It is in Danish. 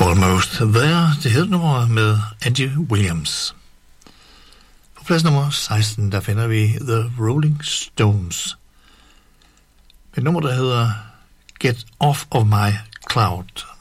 Almost There, det hed nummeret med Angie Williams. På plads nummer 16, der finder vi The Rolling Stones. Et nummer, der hedder Get Off of My Cloud.